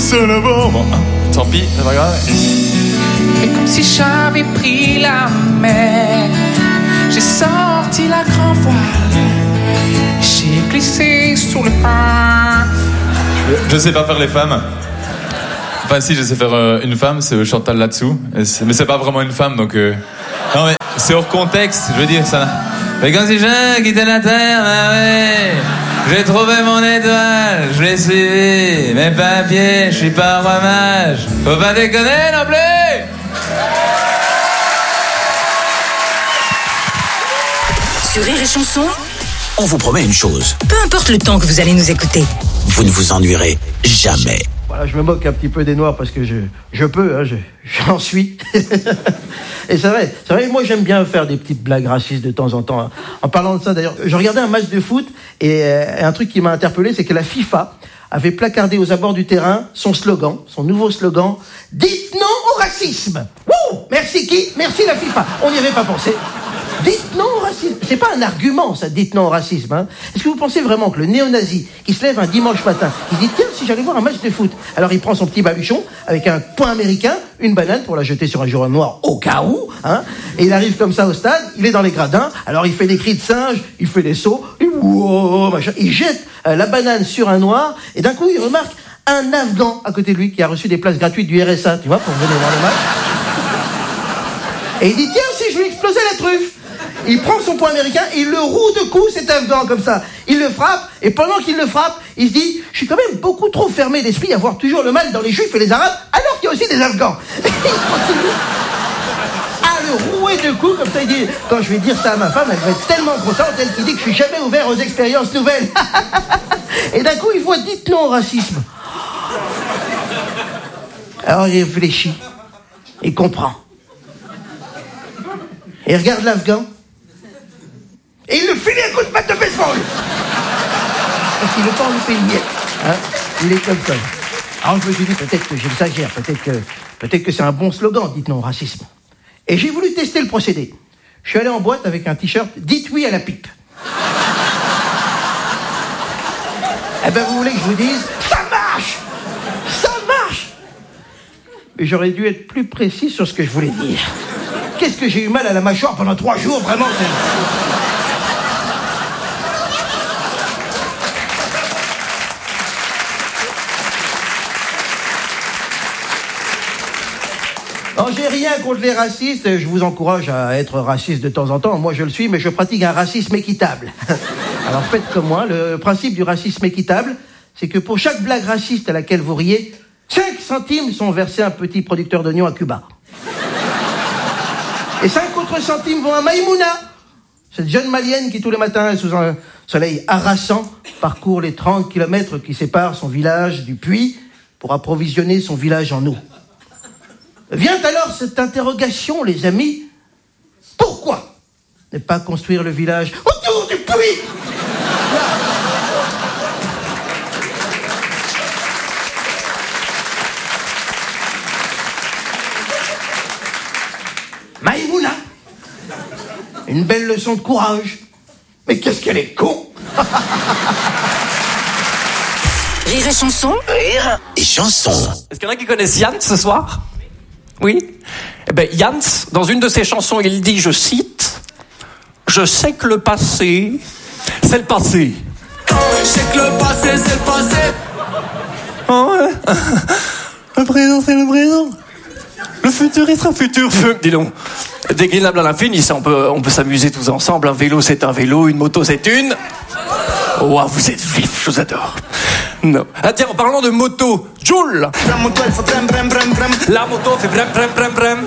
c'est le bon. Bon, tant pis, c'est pas grave. Et comme si j'avais pris la mer, j'ai sorti la grand voile, j'ai glissé sur le pain. Je sais pas faire les femmes. Enfin si, je sais faire une femme, c'est Chantal là-dessous. Mais c'est pas vraiment une femme, donc... Non mais c'est hors contexte, je veux dire ça. Mais quand si j'ai quitté la terre, bah ouais, j'ai trouvé mon étoile, je l'ai suivi, mais pas à pied, je suis pas un roi mage. Faut pas déconner non plus. Sur Rire et Chanson, On vous promet une chose, peu importe le temps que vous allez nous écouter, vous ne vous ennuierez jamais. Voilà, je me moque un petit peu des Noirs parce que je peux, hein, j'en suis. Et c'est vrai, moi j'aime bien faire des petites blagues racistes de temps en temps. Hein. En parlant de ça d'ailleurs, je regardais un match de foot et un truc qui m'a interpellé, c'est que la FIFA avait placardé aux abords du terrain son nouveau slogan, « Dites non au racisme !» Wouh! Merci qui? Merci la FIFA. On n'y avait pas pensé. Dites non au racisme. C'est pas un argument, ça, dites non au racisme. Hein. Est-ce que vous pensez vraiment que le néo-nazi qui se lève un dimanche matin, qui se dit tiens, si j'allais voir un match de foot, alors il prend son petit baluchon avec un point américain, une banane pour la jeter sur un joueur noir au cas où, hein, et il arrive comme ça au stade, il est dans les gradins, alors il fait des cris de singe, il fait des sauts, il jette la banane sur un noir, et d'un coup il remarque un Afghan à côté de lui qui a reçu des places gratuites du RSA, tu vois, pour venir voir le match. Et il dit tiens, si je lui explosais la truffe. Il prend son poing américain et il le roue de coups, cet Afghan, comme ça. Il le frappe, et pendant qu'il le frappe, il se dit « Je suis quand même beaucoup trop fermé d'esprit à voir toujours le mal dans les Juifs et les Arabes, alors qu'il y a aussi des Afghans. » Et il continue à le rouer de coups, comme ça, il dit « Quand je vais dire ça à ma femme, elle va être tellement contente, elle qui dit que je suis jamais ouvert aux expériences nouvelles. » Et d'un coup, il voit « Dites non au racisme. » Alors il réfléchit, il comprend. Et il regarde l'Afghan, et il le finit un coup de batte de baseball. Parce qu'il veut pas en louper une miette. Hein, il est comme ça. Alors je me suis dit, peut-être que j'exagère, peut-être que c'est un bon slogan, dites non au racisme. Et j'ai voulu tester le procédé. Je suis allé en boîte avec un t-shirt, dites oui à la pipe. Eh ben vous voulez que je vous dise, ça marche. Ça marche. Mais j'aurais dû être plus précis sur ce que je voulais dire. Qu'est-ce que j'ai eu mal à la mâchoire pendant 3 jours, vraiment. Non, j'ai rien contre les racistes, je vous encourage à être raciste de temps en temps, moi je le suis, mais je pratique un racisme équitable. Alors faites comme moi, le principe du racisme équitable, c'est que pour chaque blague raciste à laquelle vous riez, 5 centimes sont versés à un petit producteur d'oignons à Cuba. Et 5 autres centimes vont à Maïmouna, cette jeune malienne qui tous les matins, sous un soleil harassant, parcourt les 30 kilomètres qui séparent son village du puits pour approvisionner son village en eau. Vient alors cette interrogation, les amis. Pourquoi ne pas construire le village autour du puits? Maïmouna, une belle leçon de courage. Mais qu'est-ce qu'elle est con. Rire et Chanson. Rire et Chanson. Est-ce qu'il y en a qui connaissent Yann ce soir? Oui. Eh bien, Yann, dans une de ses chansons, il dit, je cite, « Je sais que le passé, c'est le passé. » Je sais que le passé, c'est le passé. Oh ouais. Le présent, c'est le présent. Le futur, il sera futur. Dis donc, déclinable à l'infini, ça, on peut s'amuser tous ensemble. Un vélo, c'est un vélo. Une moto, c'est une... Oh, vous êtes vifs, je vous adore. Non. Ah tiens, en parlant de moto, Joule. La moto, elle fait brem, brem, brem, brem. La moto fait brem, brem, brem, brem.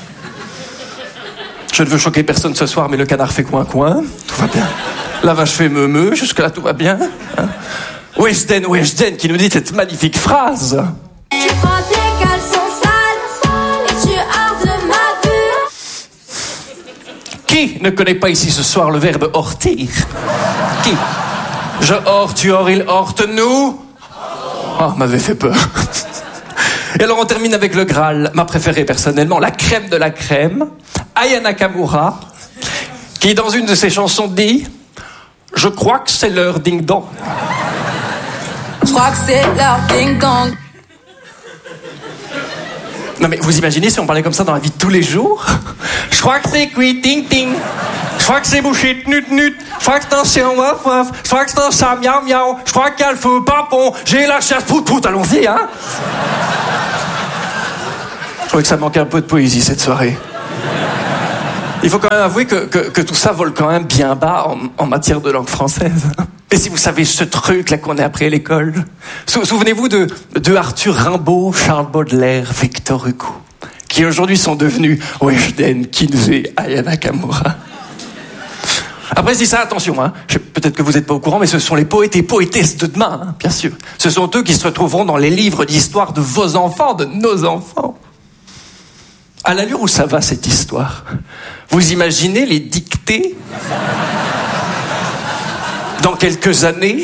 Je ne veux choquer personne ce soir, mais le canard fait coin-coin. Tout va bien. La vache fait meu-meu. Jusque-là, tout va bien. Hein? Weshden qui nous dit cette magnifique phrase. Tu prends tes caleçons sales et tu hors de ma vue. Qui ne connaît pas ici ce soir le verbe hortir? Qui? Je hors, tu hors, il horte, nous. Oh, m'avait fait peur. Et alors on termine avec le Graal, ma préférée personnellement, la crème de la crème, Aya Nakamura, qui dans une de ses chansons dit « Je crois que c'est l'heure ding-dong ». Je crois que c'est leur ding-dong. Non mais vous imaginez si on parlait comme ça dans la vie de tous les jours? Je crois que c'est cuit, ting ting. Je crois que c'est bouché, nut nut. Je crois que c'est un chien, waf waf. Je crois que c'est un chat, miaou miaou. Je crois qu'il y a le feu, papon. J'ai la chasse, pout pout, allons-y, hein. Je trouvais que ça manquait un peu de poésie cette soirée. Il faut quand même avouer que tout ça vole quand même bien bas en matière de langue française. Et si vous savez ce truc là qu'on a appris à l'école, souvenez-vous de Arthur Rimbaud, Charles Baudelaire, Victor Hugo, qui aujourd'hui sont devenus Weshden, Kinsey, Aya Nakamura. Après, je dis ça, attention, hein. Peut-être que vous n'êtes pas au courant, mais ce sont les poètes et poétesses de demain, hein, bien sûr. Ce sont eux qui se retrouveront dans les livres d'histoire de vos enfants, de nos enfants. À l'allure où ça va, cette histoire, vous imaginez les dictées dans quelques années?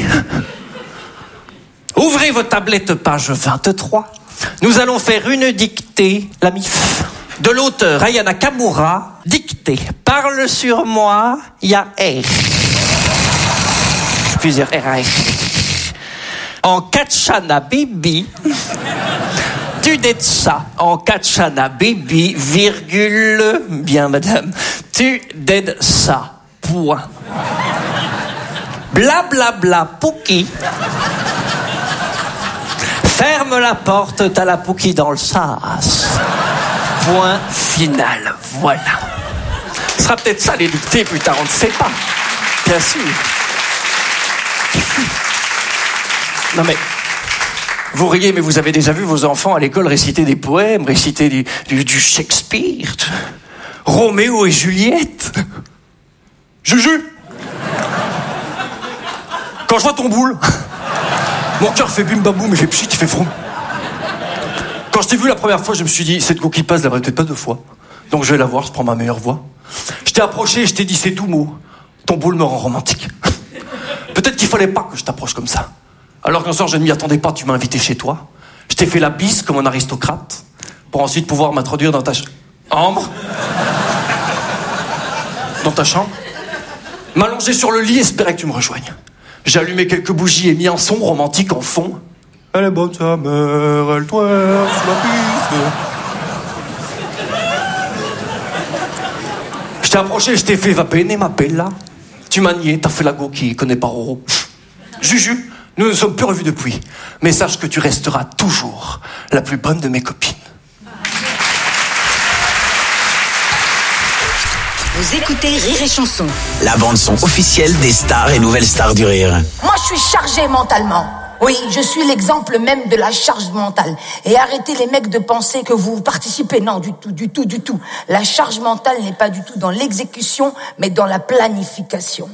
Ouvrez vos tablettes, page 23. Nous allons faire une dictée, la MIF, de l'auteur Aya Nakamura, dictée. Parle sur moi, il y a R. Plusieurs R. En Kachana Bibi, tu d'être ça. En Kachana Bibi, virgule, bien madame, tu d'être ça. Point. Bla bla bla Pouki. Ferme la porte, t'as la Pouki dans le sas. Point final. Voilà. Ce sera peut-être ça les dictées plus tard, on ne sait pas. Bien sûr. Non mais, vous riez, mais vous avez déjà vu vos enfants à l'école réciter des poèmes, réciter du Shakespeare, Roméo et Juliette. Juju. Quand je vois ton boule, mon cœur fait bim bam boum, il fait pchit, il fait froum. Quand je t'ai vu la première fois, je me suis dit, cette go qui passe, je la verrai peut-être pas 2 fois. Donc je vais la voir, je prends ma meilleure voix. Je t'ai approché et je t'ai dit ces doux mots. Ton boule me rend romantique. Peut-être qu'il fallait pas que je t'approche comme ça. Alors qu'un soir, je ne m'y attendais pas, tu m'as invité chez toi. Je t'ai fait la bise comme un aristocrate, pour ensuite pouvoir m'introduire dans ta chambre. Dans ta chambre. M'allonger sur le lit et espérer que tu me rejoignes. J'ai allumé quelques bougies et mis un son romantique en fond. Elle est bonne sa mère, elle twerk sur la piste. Je t'ai approché, je t'ai fait va bene ma bella. Tu m'as nié, t'as fait la go qui connaît pas Roro. Juju, nous ne sommes plus revus depuis. Mais sache que tu resteras toujours la plus bonne de mes copines. Vous écoutez Rire et Chanson. La bande-son officielle des stars et nouvelles stars du rire. Moi, je suis chargée mentalement. Oui, je suis l'exemple même de la charge mentale. Et arrêtez les mecs de penser que vous participez. Non, du tout. La charge mentale n'est pas du tout dans l'exécution, mais dans la planification.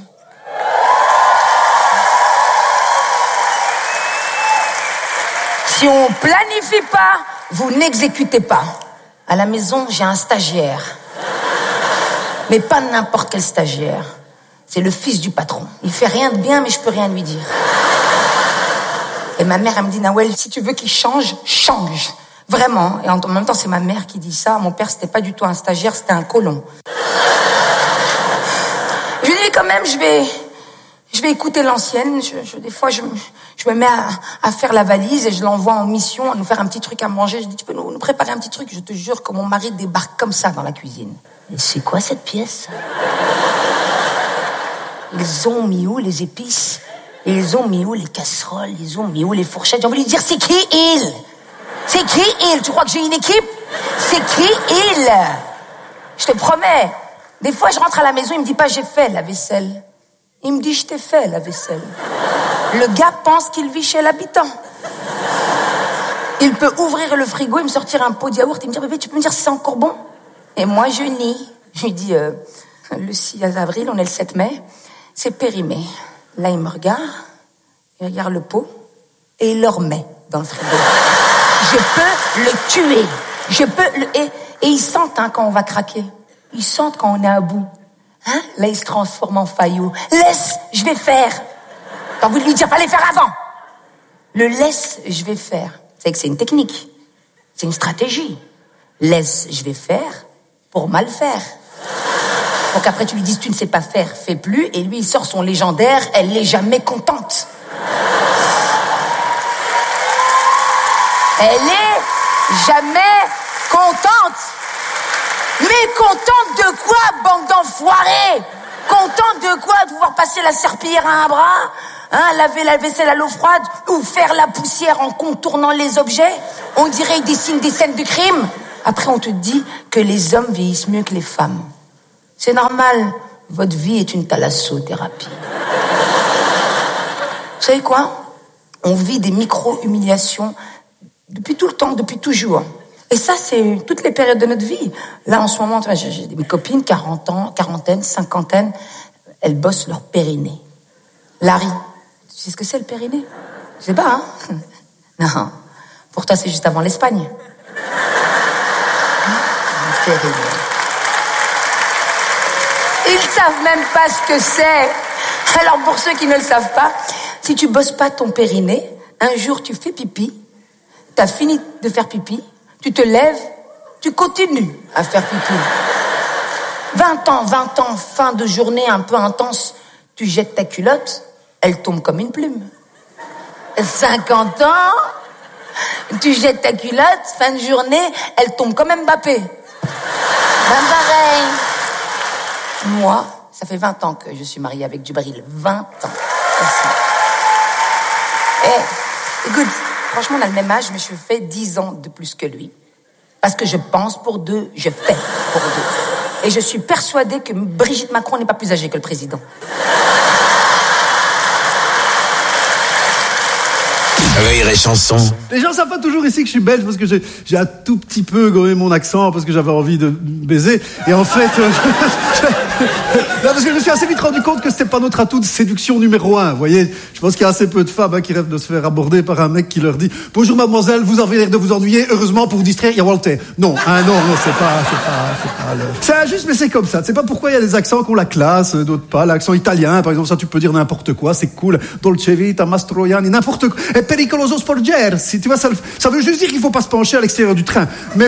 Si on planifie pas, vous n'exécutez pas. À la maison, j'ai un stagiaire. Mais pas n'importe quel stagiaire. C'est le fils du patron. Il fait rien de bien, mais je peux rien lui dire. Et ma mère, elle me dit, Nawel, si tu veux qu'il change, change. Vraiment. Et en même temps, c'est ma mère qui dit ça. Mon père, c'était pas du tout un stagiaire, c'était un colon. Je lui dis, mais quand même, je vais écouter l'ancienne. Des fois, je me mets à faire la valise et je l'envoie en mission à nous faire un petit truc à manger. Je dis, tu peux nous préparer un petit truc? Je te jure que mon mari débarque comme ça dans la cuisine. Et c'est quoi cette pièce? Ils ont mis où les épices? Ils ont mis où les casseroles? Ils ont mis où les fourchettes? J'ai envie de lui dire, c'est qui il? C'est qui il? Tu crois que j'ai une équipe? C'est qui il? Je te promets. Des fois, je rentre à la maison, il me dit pas, j'ai fait la vaisselle. Il me dit, je t'ai fait la vaisselle. Le gars pense qu'il vit chez l'habitant. Il peut ouvrir le frigo et me sortir un pot de yaourt et me dire, bébé, tu peux me dire si c'est encore bon? Et moi, je nie. Je lui dis, le 6 avril, on est le 7 mai, c'est périmé. Là, il me regarde, il regarde le pot et il le remet dans le frigo. Je peux le tuer. Et ils sentent quand on va craquer. Ils sentent quand on est à bout. Hein? Là, il se transforme en faillot. Laisse, je vais faire. T'as envie de lui dire, fallait faire avant. Le laisse, je vais faire. C'est que c'est une technique. C'est une stratégie. Laisse, je vais faire pour mal faire. Donc après, tu lui dis, tu ne sais pas faire, fais plus. Et lui, il sort son légendaire, elle n'est jamais contente. Elle est jamais Contente? Mais contente de quoi, bande d'enfoirés? Contente de quoi? De pouvoir passer la serpillière à un bras? Hein, laver la vaisselle à l'eau froide? Ou faire la poussière en contournant les objets? On dirait qu'ils dessinent des scènes de crime. Après, on te dit que les hommes vieillissent mieux que les femmes. C'est normal. Votre vie est une thalassothérapie. Vous savez quoi? On vit des micro-humiliations depuis tout le temps, depuis toujours. Et ça, c'est toutes les périodes de notre vie. Là, en ce moment, j'ai des copines, 40 ans, quarantaine, cinquantaine, elles bossent leur périnée. Larry, tu sais ce que c'est le périnée? Je sais pas, hein? Non. Pour toi, c'est juste avant l'Espagne. Le périnée. Ils savent même pas ce que c'est. Alors, pour ceux qui ne le savent pas, si tu bosses pas ton périnée, un jour tu fais pipi, t'as fini de faire pipi, tu te lèves, tu continues à faire pipi. 20 ans, fin de journée un peu intense, tu jettes ta culotte, elle tombe comme une plume. 50 ans, tu jettes ta culotte, fin de journée, elle tombe comme Mbappé. Ben pareil. Moi, ça fait 20 ans que je suis mariée avec Djibril. 20 ans. Écoute, franchement, on a le même âge, mais je fais 10 ans de plus que lui. Parce que je pense pour deux, je fais pour deux. Et je suis persuadée que Brigitte Macron n'est pas plus âgée que le président. Rire et chanson. Les gens savent pas toujours ici que je suis belge parce que j'ai un tout petit peu gommé mon accent parce que j'avais envie de baiser. Et en fait, non, parce que je me suis assez vite rendu compte que c'était pas notre atout de séduction numéro 1. Vous voyez, je pense qu'il y a assez peu de femmes qui rêvent de se faire aborder par un mec qui leur dit « Bonjour mademoiselle, vous avez l'air de vous ennuyer. Heureusement pour vous distraire, il y a Walter. » Non, non, c'est pas c'est injuste, mais c'est comme ça. C'est pas pourquoi il y a des accents qu'on la classe, d'autres pas. L'accent italien, par exemple, ça tu peux dire n'importe quoi, c'est cool. Dolce vita, Mastroianni, n'importe quoi. Et pericoloso sporger. Si tu vois, ça veut juste dire qu'il faut pas se pencher à l'extérieur du train. Mais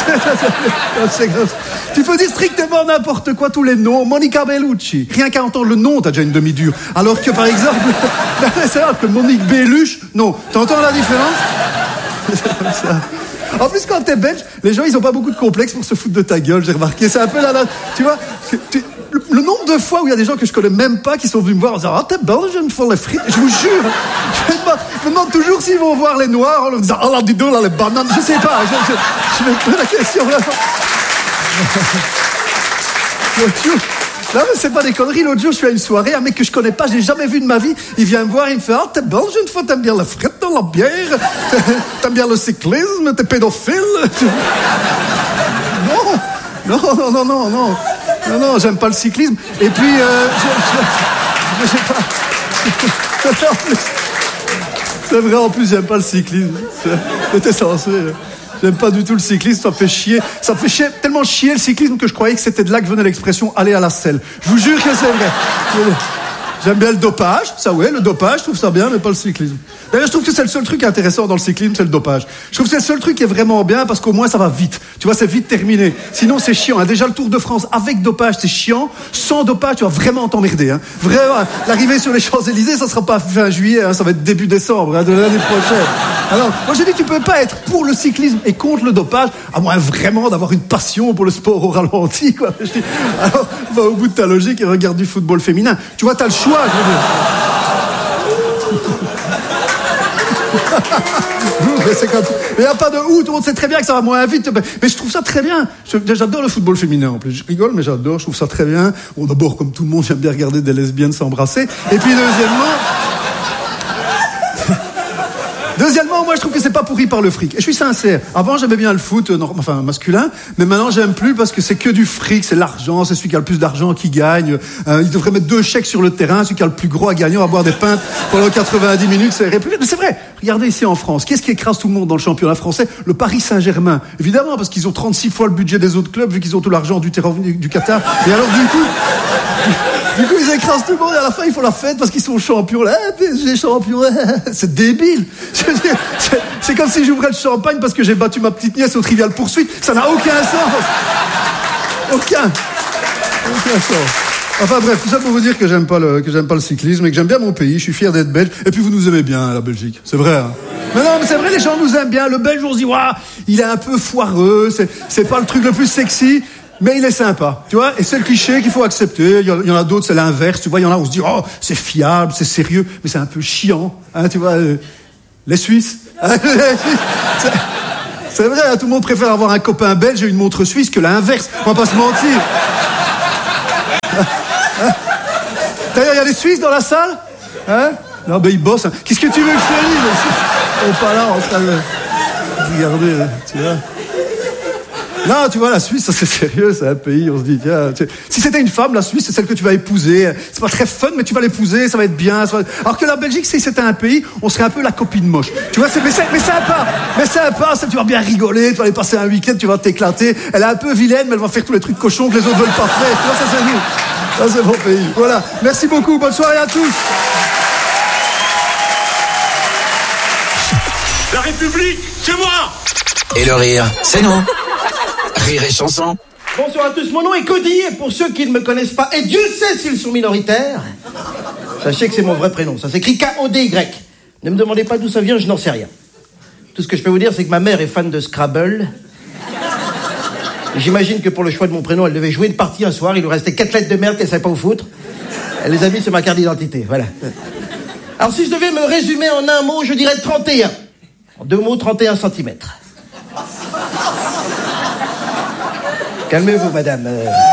tu peux dire strictement n'importe quoi, tous les noms. Monica Bellucci. Rien qu'à entendre le nom, t'as déjà une demi-dure. Alors que par exemple, c'est vrai que Monique Belluche, non. T'entends la différence? C'est comme ça. En plus, quand t'es belge, les gens, ils ont pas beaucoup de complexes pour se foutre de ta gueule, j'ai remarqué. C'est un peu tu vois, le nombre de fois où il y a des gens que je connais même pas qui sont venus me voir en disant « Ah, t'es belge, je me fais les frites. » Je vous jure, je me demande toujours s'ils vont voir les noirs en leur disant « Ah, là, dis donc, là, les bananes. » Je sais pas, je me pose la question, vraiment. Non, mais c'est pas des conneries. L'autre jour, je suis à une soirée, un mec que je connais pas, je l'ai jamais vu de ma vie. Il vient me voir, il me fait « Ah, t'es belge une fois, t'aimes bien la frite dans la bière, t'aimes bien le cyclisme, t'es pédophile. » Non, j'aime pas le cyclisme. Et puis, je sais pas. C'est vrai, en plus, j'aime pas le cyclisme. C'était censé. J'aime pas du tout le cyclisme, ça me fait chier. Ça me fait chier, tellement chier le cyclisme que je croyais que c'était de là que venait l'expression aller à la selle. Je vous jure que c'est vrai. J'aime bien le dopage, ça ouais, le dopage, je trouve ça bien, mais pas le cyclisme. D'ailleurs, je trouve que c'est le seul truc intéressant dans le cyclisme, c'est le dopage. Je trouve que c'est le seul truc qui est vraiment bien parce qu'au moins ça va vite. Tu vois, c'est vite terminé. Sinon, c'est chiant. Hein. Déjà, le Tour de France avec dopage, c'est chiant. Sans dopage, tu vas vraiment t'emmerder. Hein. Vraiment, l'arrivée sur les Champs-Élysées, ça sera pas fin juillet, hein, ça va être début décembre hein, de l'année prochaine. Alors, moi j'ai dit, tu peux pas être pour le cyclisme et contre le dopage, à moins vraiment d'avoir une passion pour le sport au ralenti, quoi. Je dis, alors, va au bout de ta logique et regarde du football féminin. Tu vois, t'as le choix. Mais il n'y a pas de ou, tout le monde sait très bien que ça va moins vite, mais je trouve ça très bien. J'adore le football féminin en plus, je rigole mais j'adore, je trouve ça très bien. Bon, d'abord comme tout le monde, j'aime bien regarder des lesbiennes s'embrasser, et puis deuxièmement, moi je trouve que c'est pas pourri par le fric. Et je suis sincère. Avant j'aimais bien le foot, masculin, mais maintenant j'aime plus parce que c'est que du fric, c'est l'argent, c'est celui qui a le plus d'argent qui gagne. Il devrait mettre 2 chèques sur le terrain, celui qui a le plus gros à gagner, on va boire des pintes pendant 90 minutes, c'est république. Mais c'est vrai. Regardez ici en France, qu'est-ce qui écrase tout le monde dans le championnat français? Le Paris Saint-Germain. Évidemment, parce qu'ils ont 36 fois le budget des autres clubs, vu qu'ils ont tout l'argent du Qatar. Et alors du coup, ils écrasent tout le monde et à la fin, ils font la fête parce qu'ils sont champions. Là, PSG champion. C'est débile. C'est comme si j'ouvrais le champagne parce que j'ai battu ma petite nièce au Trivial Poursuite. Ça n'a aucun sens. Aucun sens. Enfin bref, tout ça pour vous dire que j'aime pas le cyclisme et que j'aime bien mon pays. Je suis fier d'être belge. Et puis vous nous aimez bien, la Belgique. C'est vrai, hein. Mais non, mais c'est vrai, les gens nous aiment bien. Le Belge, on se dit, waouh, il est un peu foireux. C'est pas le truc le plus sexy. Mais il est sympa, tu vois, et c'est le cliché qu'il faut accepter. Il y en a d'autres, c'est l'inverse, tu vois. Il y en a, on se dit, oh, c'est fiable, c'est sérieux, mais c'est un peu chiant, hein, tu vois. Les Suisses. C'est vrai, hein, tout le monde préfère avoir un copain belge et une montre suisse que l'inverse. On va pas se mentir. D'ailleurs, il y a des Suisses dans la salle, hein? Non, ben ils bossent. Hein. Qu'est-ce que tu veux que je te dise? On est pas là, en train de regarder, tu vois. Non, tu vois, la Suisse, ça c'est sérieux, c'est un pays, on se dit, tiens, si c'était une femme, la Suisse, c'est celle que tu vas épouser. C'est pas très fun, mais tu vas l'épouser, ça va être bien. Alors que la Belgique, si c'était un pays, on serait un peu la copine moche. Tu vois, mais sympa, ça, tu vas bien rigoler, tu vas aller passer un week-end, tu vas t'éclater. Elle est un peu vilaine, mais elle va faire tous les trucs cochons que les autres veulent pas faire. Tu vois, ça c'est nous. Ça c'est mon pays. Voilà. Merci beaucoup, bonne soirée à tous. La République, c'est moi. Et le rire, c'est nous. Rire et chanson. Bonsoir à tous, mon nom est Cody, et pour ceux qui ne me connaissent pas, et Dieu sait s'ils sont minoritaires, sachez que c'est mon vrai prénom, ça s'écrit K-O-D-Y. Ne me demandez pas d'où ça vient, je n'en sais rien. Tout ce que je peux vous dire, c'est que ma mère est fan de Scrabble. J'imagine que pour le choix de mon prénom, elle devait jouer une partie un soir, il lui restait 4 lettres de merde qu'elle savait pas où foutre. Elle les a mis sur ma carte d'identité, voilà. Alors si je devais me résumer en un mot, je dirais 31. En 2 mots, 31 cm. Calmez-vous, madame.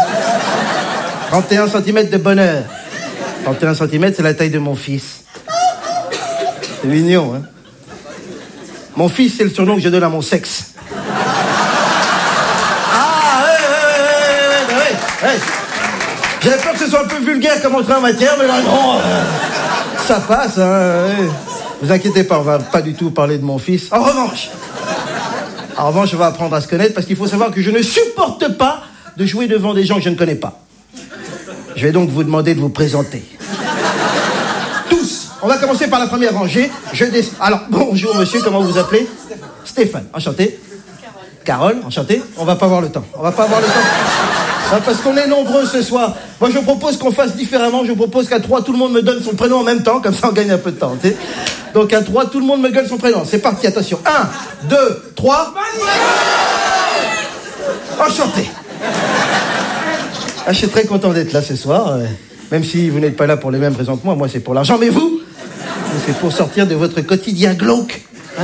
31 cm de bonheur. 31 cm, c'est la taille de mon fils. C'est mignon, hein. Mon fils, c'est le surnom que je donne à mon sexe. Ah, ouais. J'avais peur que ce soit un peu vulgaire comme entrée en matière, mais là, non. Ça passe, hein. Ouais. Vous inquiétez pas, on va pas du tout parler de mon fils. En revanche, on va apprendre à se connaître parce qu'il faut savoir que je ne supporte pas de jouer devant des gens que je ne connais pas. Je vais donc vous demander de vous présenter. Tous. On va commencer par la première rangée. Alors, bonjour monsieur, comment vous vous appelez? Stéphane, enchanté. Carole, enchanté. On va pas avoir le temps. Non, parce qu'on est nombreux ce soir. Moi, je propose qu'on fasse différemment. Je propose qu'à 3, tout le monde me donne son prénom en même temps. Comme ça, on gagne un peu de temps, tu sais. Donc, à 3, tout le monde me gueule son prénom. C'est parti, attention. 1, 2, 3. Enchanté. Ah, je suis très content d'être là ce soir. Même si vous n'êtes pas là pour les mêmes raisons que moi. Moi, c'est pour l'argent. Mais vous, c'est pour sortir de votre quotidien glauque. Hein,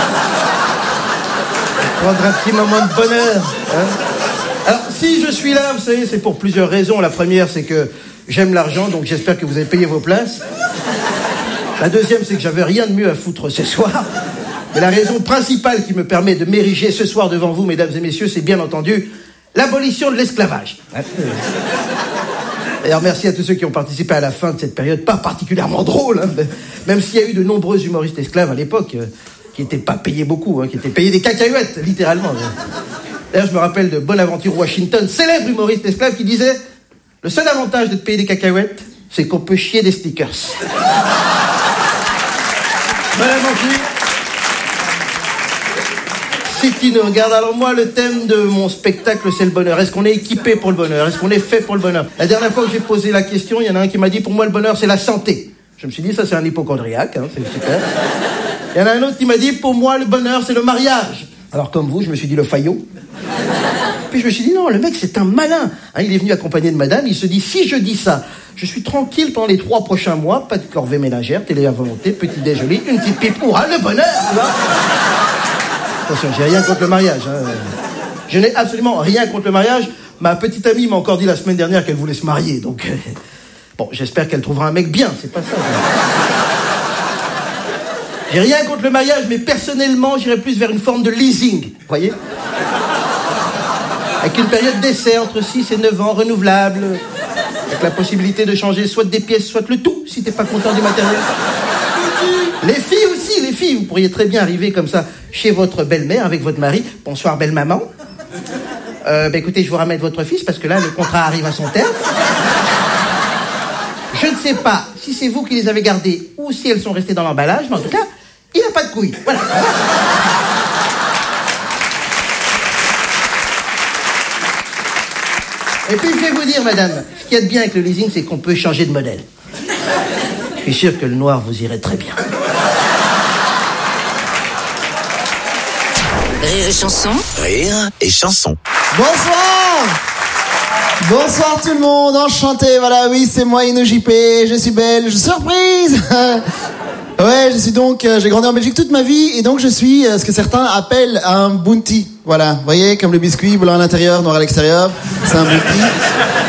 prendre un petit moment de bonheur. Hein. Alors, si je suis là, vous savez, c'est pour plusieurs raisons. La première, c'est que j'aime l'argent, donc j'espère que vous avez payé vos places. La deuxième, c'est que j'avais rien de mieux à foutre ce soir. Mais la raison principale qui me permet de m'ériger ce soir devant vous, mesdames et messieurs, c'est bien entendu l'abolition de l'esclavage. D'ailleurs, merci à tous ceux qui ont participé à la fin de cette période, pas particulièrement drôle, hein, même s'il y a eu de nombreux humoristes esclaves à l'époque, qui n'étaient pas payés beaucoup, hein, qui étaient payés des cacahuètes, littéralement. D'ailleurs, je me rappelle de Bonaventure Washington, célèbre humoriste esclave, qui disait « Le seul avantage d'être payé des cacahuètes, c'est qu'on peut chier des stickers. » Bonaventure. Si tu nous regardes, alors moi, le thème de mon spectacle, c'est le bonheur. Est-ce qu'on est équipé pour le bonheur? Est-ce qu'on est fait pour le bonheur? La dernière fois que j'ai posé la question, il y en a un qui m'a dit « Pour moi, le bonheur, c'est la santé. » Je me suis dit « Ça, c'est un hypochondriaque, hein, c'est super. » Il y en a un autre qui m'a dit « Pour moi, le bonheur, c'est le mariage. » Alors, comme vous, je me suis dit le faillot. Puis je me suis dit, non, le mec, c'est un malin. Hein, il est venu accompagné de madame. Il se dit, si je dis ça, je suis tranquille pendant les 3 prochains mois. Pas de corvée ménagère, télé à volonté, petit déjeuner, une petite pipe. Ouah, le bonheur, tu vois. Attention, j'ai rien contre le mariage. Hein. Je n'ai absolument rien contre le mariage. Ma petite amie m'a encore dit la semaine dernière qu'elle voulait se marier. Donc, bon, j'espère qu'elle trouvera un mec bien. C'est pas ça. J'ai rien contre le mariage, mais personnellement, j'irais plus vers une forme de leasing, vous voyez? Avec une période d'essai entre 6 et 9 ans, renouvelable, avec la possibilité de changer soit des pièces, soit le tout, si t'es pas content du matériel. Les filles aussi, les filles, vous pourriez très bien arriver comme ça chez votre belle-mère avec votre mari. Bonsoir, belle-maman. Écoutez, je vous ramène votre fils parce que là, le contrat arrive à son terme. Je ne sais pas si c'est vous qui les avez gardées ou si elles sont restées dans l'emballage, mais en tout cas, il n'a pas de couilles. Voilà. Et puis je vais vous dire, madame, ce qu'il y a de bien avec le leasing, c'est qu'on peut changer de modèle. Je suis sûr que le noir vous irait très bien. Rire et chanson. Rire et chanson. Bonsoir. Bonsoir tout le monde, enchanté, voilà, oui, c'est moi Ino JP, je suis belge, surprise. Ouais, j'ai grandi en Belgique toute ma vie, et donc je suis ce que certains appellent un bounty, voilà, vous voyez, comme le biscuit, blanc à l'intérieur, noir à l'extérieur, c'est un bounty.